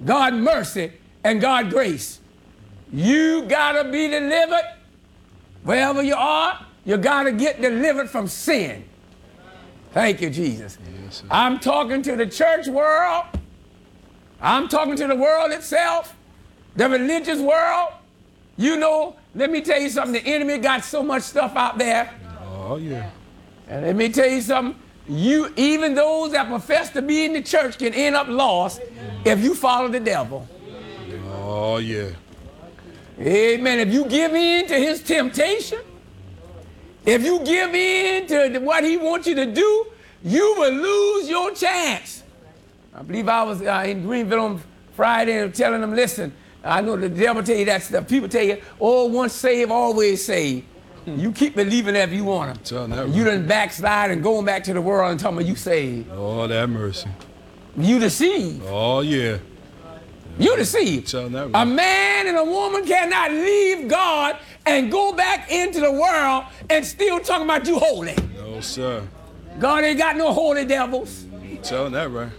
God mercy, and God grace. You got to be delivered. Wherever you are, you got to get delivered from sin. Thank you, Jesus. Yes, I'm talking to the church world. I'm talking to the world itself, the religious world. You know, let me tell you something. The enemy got so much stuff out there. Oh, yeah. And let me tell you something. Even those that profess to be in the church can end up lost if you follow the devil. Oh, yeah. Amen. If you give in to his temptation, if you give in to what he wants you to do, you will lose your chance. I believe I was in Greenville on Friday and telling them, listen, I know the devil tell you that stuff. People tell you, oh, once saved, always saved. You keep believing that if you want to. You done backslide and going back to the world and talking about you saved. Oh, that mercy. You deceived. Oh, yeah. You deceived. A man and a woman cannot leave God and go back into the world and still talking about you holy. No, sir. God ain't got no holy devils. You're telling that right.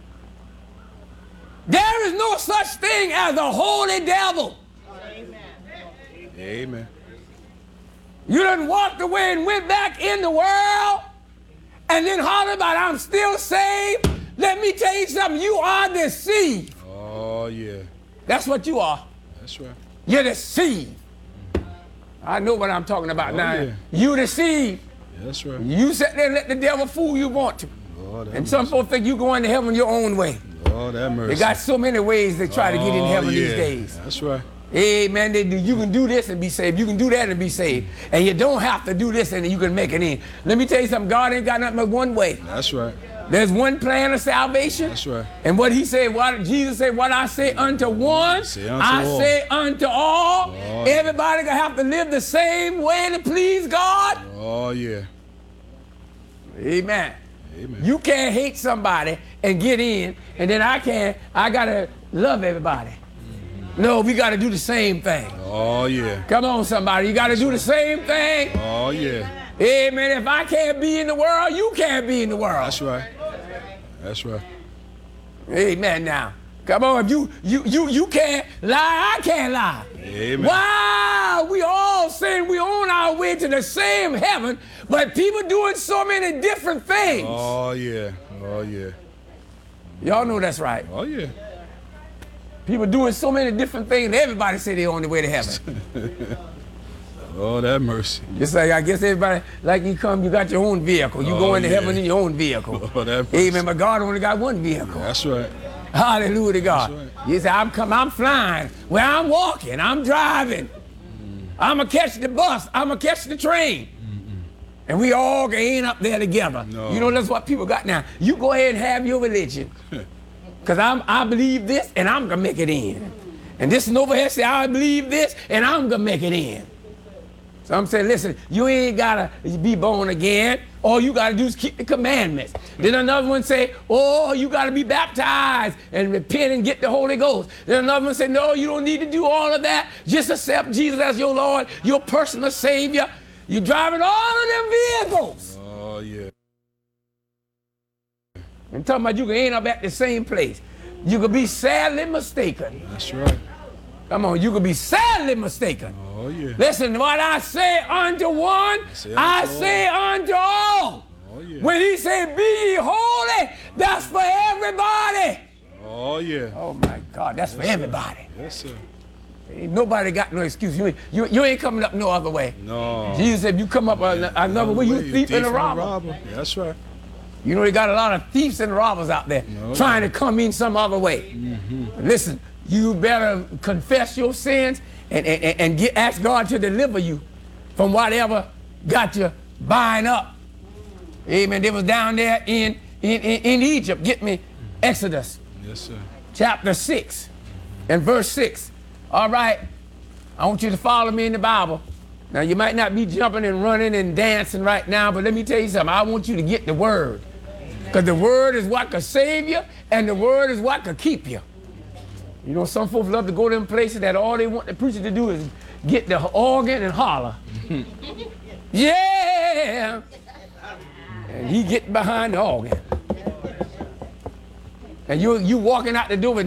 There is no such thing as a holy devil. Amen. Amen. You done walked away and went back in the world and then hollered about I'm still saved. Let me tell you something. You are deceived. Oh, yeah. That's what you are. That's right. You're deceived. I know what I'm talking about now. Yeah. You deceived. Yeah, that's right. You sit there and let the devil fool you want to. And some folks think you going to heaven your own way. Oh, that mercy. They got so many ways they try to get in heaven these days. That's right. Amen. You can do this and be saved. You can do that and be saved. And you don't have to do this and you can make it in. Let me tell you something. God ain't got nothing but one way. That's right. There's one plan of salvation. That's right. And what he said, what Jesus said, what I say unto one, I say unto all. Everybody gonna have to live the same way to please God. Oh, yeah. Amen. Amen. You can't hate somebody and get in, and then I gotta love everybody. No, we gotta do the same thing. Oh, yeah. Come on, somebody. You gotta do the same thing. Oh, yeah. Amen. If I can't be in the world, you can't be in the world. That's right. That's right. Amen. Now, come on. If you can't lie, I can't lie. Amen. Wow, we all saying we on our way to the same heaven, but people doing so many different things. Oh, yeah. Oh, yeah. Y'all know that's right. Oh, yeah. People doing so many different things, everybody say they're on the way to heaven. Oh, that mercy. Just like I guess everybody, like you got your own vehicle. You go into heaven in your own vehicle. Oh, that mercy. Amen, but God only got one vehicle. That's right. Hallelujah to God. That's right. He said, I'm flying. Well, I'm walking. I'm driving. I'm going to catch the bus. I'm going to catch the train. And we all can end up there together. No. You know, that's what people got now. You go ahead and have your religion. Because I believe this, and I'm going to make it in. And this one over here say, I believe this, and I'm going to make it in. So I'm saying, listen, you ain't got to be born again. All you got to do is keep the commandments. Then another one say, oh, you got to be baptized and repent and get the Holy Ghost. Then another one say, no, you don't need to do all of that. Just accept Jesus as your Lord, your personal Savior. You're driving all of them vehicles. Oh, yeah. I'm talking about you can end up at the same place. You could be sadly mistaken. That's right. Come on, you could be sadly mistaken. Oh, yeah. Listen, what I say unto one, I say unto all. Oh, yeah. When he said, be ye holy, that's for everybody. Oh, yeah. Oh, my God, that's for everybody. Yes, sir. Ain't nobody got no excuse. You ain't coming up no other way. No. Jesus said, if you come up another way, you thief and a robber. That's right. You know, they got a lot of thieves and robbers out there trying to come in some other way. Listen, you better confess your sins and ask God to deliver you from whatever got you buying up. Amen. They was down there in Egypt. Get me Exodus. Yes, sir. Chapter 6 and verse 6. All right. I want you to follow me in the Bible. Now, you might not be jumping and running and dancing right now, but let me tell you something. I want you to get the word. Because the word is what could save you, and the word is what could keep you. You know, some folks love to go to them places that all they want the preacher to do is get the organ and holler. Yeah! And he get behind the organ. And you walking out the door with